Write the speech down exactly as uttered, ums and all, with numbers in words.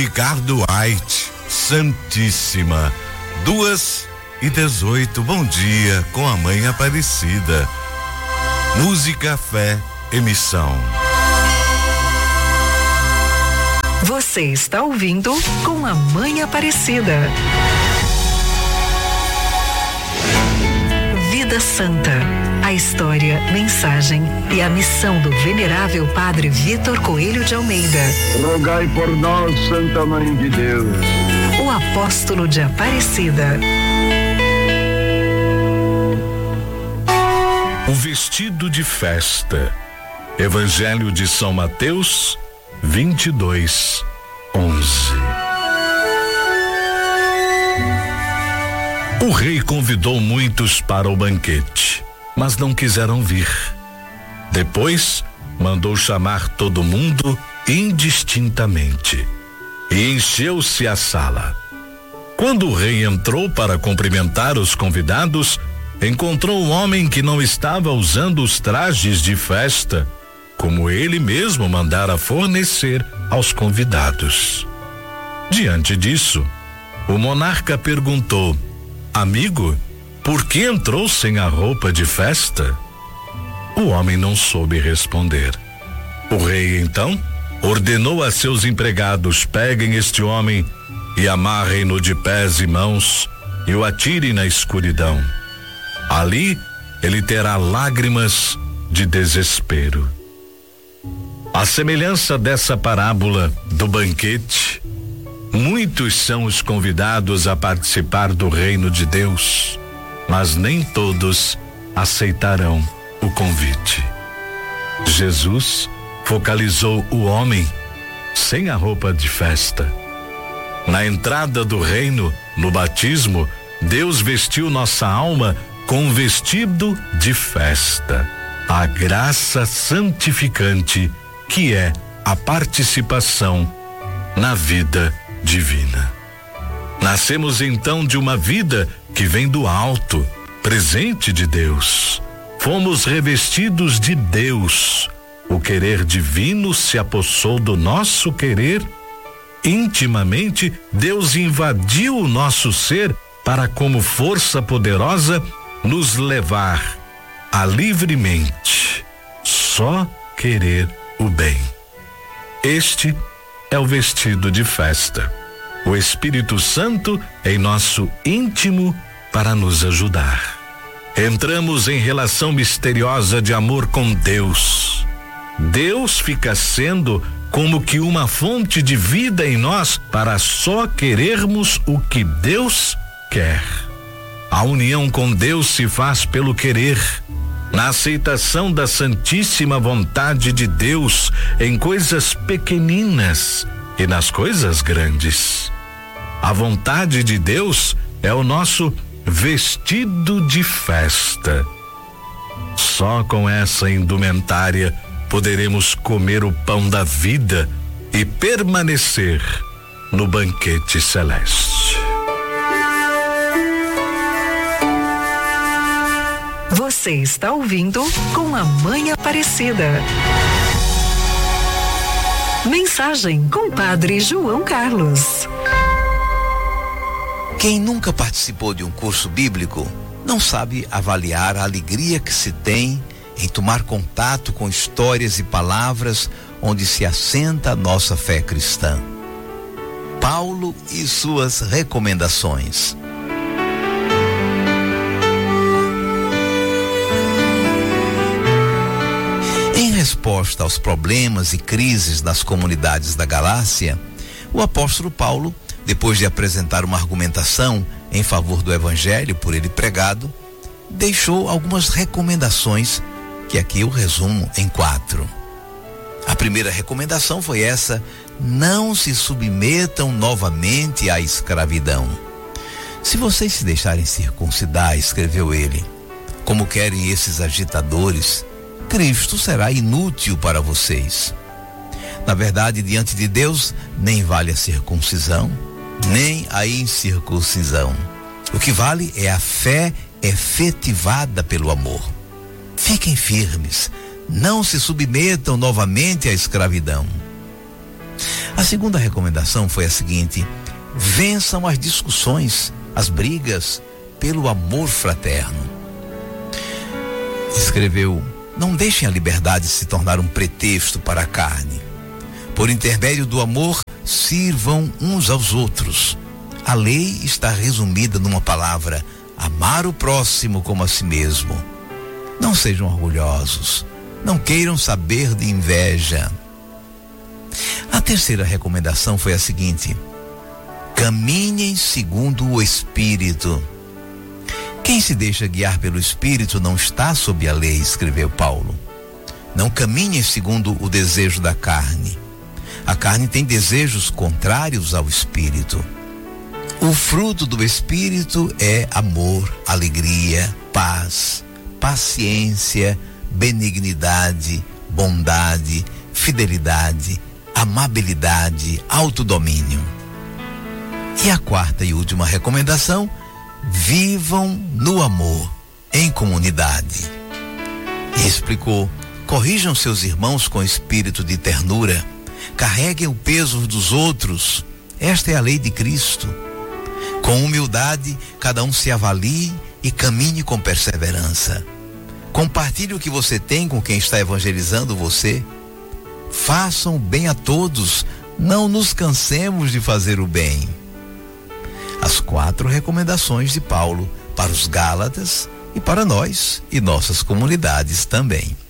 Ricardo White, Santíssima, duas e dezoito. Bom dia com a Mãe Aparecida. Música, fé, emissão. Você está ouvindo com a Mãe Aparecida. Vida Santa. A história, mensagem e a missão do venerável Padre Vitor Coelho de Almeida. Rogai por nós, Santa Mãe de Deus. O apóstolo de Aparecida. O vestido de festa. Evangelho de São Mateus, vinte e dois, onze. O rei convidou muitos para o banquete, mas não quiseram vir. Depois, mandou chamar todo mundo indistintamente e encheu-se a sala. Quando o rei entrou para cumprimentar os convidados, encontrou um homem que não estava usando os trajes de festa, como ele mesmo mandara fornecer aos convidados. Diante disso, o monarca perguntou: amigo, por que entrou sem a roupa de festa? O homem não soube responder. O rei, então, ordenou a seus empregados: peguem este homem e amarrem-no de pés e mãos e o atirem na escuridão. Ali, ele terá lágrimas de desespero. À semelhança dessa parábola do banquete, muitos são os convidados a participar do reino de Deus, mas nem todos aceitarão o convite. Jesus focalizou o homem sem a roupa de festa. Na entrada do reino, no batismo, Deus vestiu nossa alma com um vestido de festa, a graça santificante que é a participação na vida divina. Nascemos então de uma vida que vem do alto, presente de Deus. Fomos revestidos de Deus. O querer divino se apossou do nosso querer. Intimamente, Deus invadiu o nosso ser para, como força poderosa, nos levar a livremente só querer o bem. Este é o vestido de festa. O Espírito Santo em nosso íntimo para nos ajudar. Entramos em relação misteriosa de amor com Deus. Deus fica sendo como que uma fonte de vida em nós para só querermos o que Deus quer. A união com Deus se faz pelo querer, na aceitação da santíssima vontade de Deus em coisas pequeninas e nas coisas grandes. A vontade de Deus é o nosso vestido de festa. Só com essa indumentária poderemos comer o pão da vida e permanecer no banquete celeste. Você está ouvindo com a Mãe Aparecida. Mensagem com Padre João Carlos. Quem nunca participou de um curso bíblico não sabe avaliar a alegria que se tem em tomar contato com histórias e palavras onde se assenta a nossa fé cristã. Paulo e suas recomendações. Em resposta aos problemas e crises das comunidades da Galácia, o apóstolo Paulo, depois de apresentar uma argumentação em favor do evangelho por ele pregado, deixou algumas recomendações que aqui eu resumo em quatro. A primeira recomendação foi essa: não se submetam novamente à escravidão. Se vocês se deixarem circuncidar, escreveu ele, como querem esses agitadores, Cristo será inútil para vocês. Na verdade, diante de Deus, nem vale a circuncisão, nem a incircuncisão. O que vale é a fé efetivada pelo amor. Fiquem firmes, não se submetam novamente à escravidão. A segunda recomendação foi a seguinte: vençam as discussões, as brigas, pelo amor fraterno. Escreveu: não deixem a liberdade se tornar um pretexto para a carne. Por intermédio do amor, sirvam uns aos outros. A lei está resumida numa palavra: amar o próximo como a si mesmo. Não sejam orgulhosos, não queiram saber de inveja. A terceira recomendação foi a seguinte: caminhem segundo o Espírito. Quem se deixa guiar pelo Espírito não está sob a lei, escreveu Paulo. Não caminhem segundo o desejo da carne. A carne tem desejos contrários ao Espírito. O fruto do Espírito é amor, alegria, paz, paciência, benignidade, bondade, fidelidade, amabilidade, autodomínio. E a quarta e última recomendação: vivam no amor, em comunidade. E explicou: corrijam seus irmãos com espírito de ternura, carreguem o peso dos outros. Esta é a lei de Cristo. Com humildade, cada um se avalie e caminhe com perseverança. Compartilhe o que você tem com quem está evangelizando você. Façam o bem a todos, não nos cansemos de fazer o bem. As quatro recomendações de Paulo para os Gálatas e para nós e nossas comunidades também.